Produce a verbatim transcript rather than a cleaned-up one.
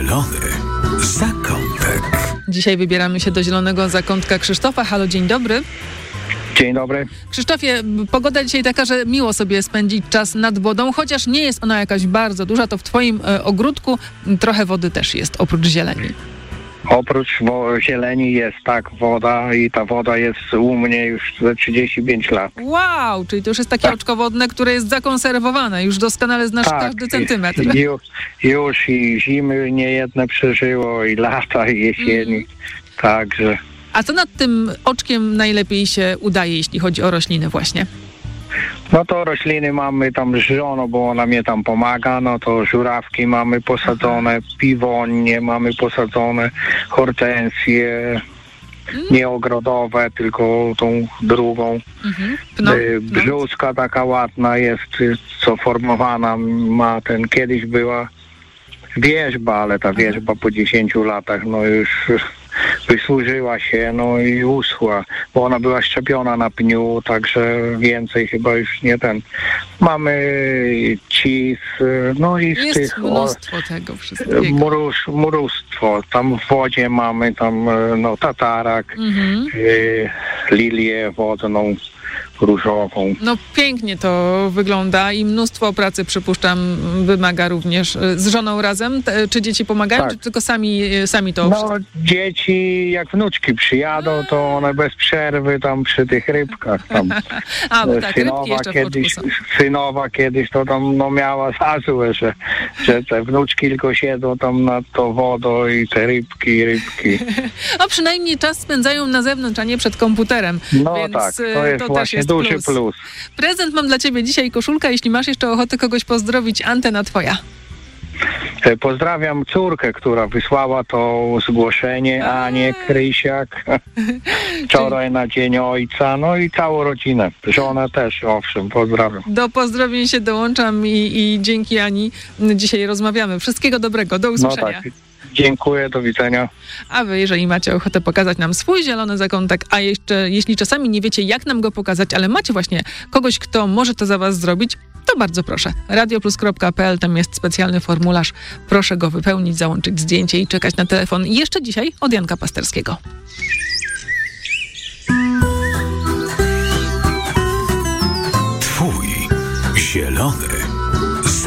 Zielony zakątek. Dzisiaj wybieramy się do Zielonego Zakątka Krzysztofa. Halo, dzień dobry. Dzień dobry. Krzysztofie, pogoda dzisiaj taka, że miło sobie spędzić czas nad wodą, chociaż nie jest ona jakaś bardzo duża, to w twoim e, ogródku trochę wody też jest, oprócz zieleni. Oprócz wo- zieleni jest tak woda i ta woda jest u mnie już za trzydzieści pięć lat. Wow, czyli to już jest takie Tak. oczko wodne, które jest zakonserwowane, już doskonale znasz Tak, każdy centymetr. i- Już, już i zimy niejedne przeżyło, i lata, i jesieni. Mm. Także A co nad tym oczkiem najlepiej się udaje, jeśli chodzi o rośliny właśnie? no to rośliny mamy tam z żoną, bo ona mnie tam pomaga, no to żurawki mamy posadzone, piwonie mamy posadzone, hortensje, nie ogrodowe, tylko tą drugą. Mhm. Pno, Y, pno. Brzuska taka ładna jest, y, co formowana ma ten, kiedyś była wierzba, ale ta wierzba po dziesięciu latach no już wysłużyła się, no i uschła, bo ona była szczepiona na pniu, także więcej chyba już nie ten. Mamy cis, y, no i z Jest tych mnóstwo tego wszystkiego. mróz, mróstwo. Tam w wodzie mamy tam y, no tatarak, Mhm. y, lilię wodną, różową. No pięknie to wygląda i mnóstwo pracy, przypuszczam, wymaga również. Z żoną razem? Te- Czy dzieci pomagają, Tak. czy tylko sami, sami to No wszystko? dzieci jak wnuczki przyjadą, to one bez przerwy tam przy tych rybkach tam. A, bo tak, rybki synowa jeszcze w oczku kiedyś, są. synowa kiedyś to tam no miała za złe, że, że te wnuczki tylko siedzą tam nad tą wodą i te rybki, rybki. A przynajmniej czas spędzają na zewnątrz, a nie przed komputerem. No Więc tak, y, to jest też właśnie jest duży plus. plus. Prezent mam dla ciebie dzisiaj, koszulka. Jeśli masz jeszcze ochotę kogoś pozdrowić, antena twoja. E, Pozdrawiam córkę, która wysłała to zgłoszenie, Anię Krysiak, wczoraj na Dzień Ojca, no i całą rodzinę. Żonę też, owszem, pozdrawiam. Do pozdrowień się dołączam i, i dzięki Ani dzisiaj rozmawiamy. Wszystkiego dobrego, do No usłyszenia. tak, dziękuję, do widzenia. A wy, jeżeli macie ochotę pokazać nam swój zielony zakątek, a jeszcze jeśli czasami nie wiecie, jak nam go pokazać, ale macie właśnie kogoś, kto może to za was zrobić, to bardzo proszę. radioplus kropka pe el, tam jest specjalny formularz. Proszę go wypełnić, załączyć zdjęcie i czekać na telefon. I jeszcze dzisiaj od Janka Pasterskiego. Twój zielony